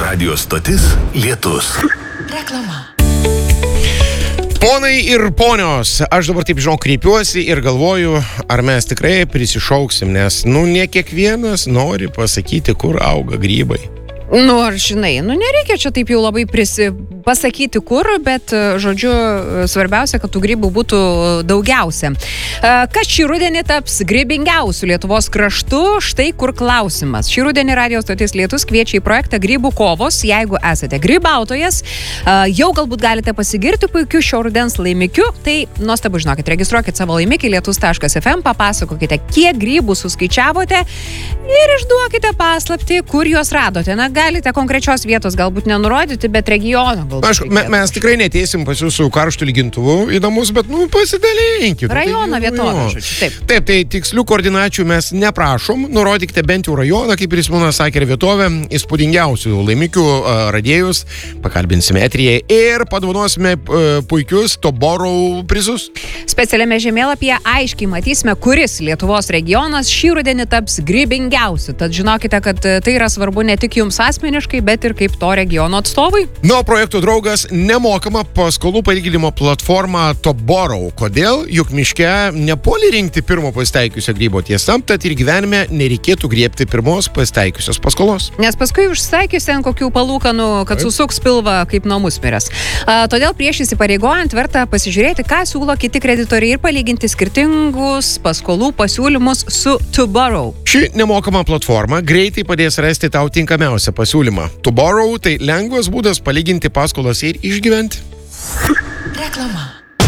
Radio stotis Lietus. Reklama. Ponai ir ponios, aš dabar taip kreipiuosi ir galvoju, ar mes tikrai prisišauksim, nes, ne kiekvienas nori pasakyti, kur auga grybai. Ar žinai, nereikia čia taip jau labai pasakyti kur, bet, žodžiu, svarbiausia, kad tų grybų būtų daugiausia. Kas šį rudenį taps grybingiausių Lietuvos kraštu? Štai kur klausimas. Šį rudenį Radio stotis Lietus kviečia į projektą Grybų kovos. Jeigu esate grybautojas, jau galbūt galite pasigirti puikiu šio rudens laimikiu. Tai nuostabu, žinokit, registruokit savo laimikį lietus.fm, papasakokite, kiek grybų suskaičiavote ir išduokite paslaptį, kur juos radote. Galite konkrečios vietos galbūt nenurodyti, bet regiono galbūt. Mes tikrai neteisim pas jūsų karštų lygintuvų įdomus, bet pasidalinkit. Rajono vietovę, žodžiu. Taip, tai tikslių koordinačių mes neprašom, nurodykite bent jau rajoną, kaip ir Simonas sakė, ir vietovę, įspūdingiausių laimikių radėjus, pakalbinsime eteryje ir padovanosime puikius Toborau prizus. Specialiame žemėlapyje aiškiai matysime, kuris Lietuvos regionas šį rudenį taps grybingiausiu. Tad žinokite, kad tai yra svarbu ne tik jums asmeniškai, bet ir kaip to regiono atstovai. Projekto draugas nemokama paskolų palyginimo platforma Toborau. Kodėl? Juk miške nepuoli rinkti pirmo pasitaikiusio grybo, tiesa, tad ir gyvenime nereikėtų griebti pirmos pasitaikiusios paskolos. Nes paskui užsaikiusi ant kokių palūkanų, kad susuks pilvą kaip nuo musmirės. Todėl prieš įsipareigojant verta pasižiūrėti, ką siūlo kiti kreditoriai ir palyginti skirtingus paskolų pasiūlymus su Toborau. Ši nemokama platforma greitai padės rasti tau tinkamiausią pasiūlymą. Toborau tai lengvas būdas palyginti paskolas ir išgyventi. Reklama.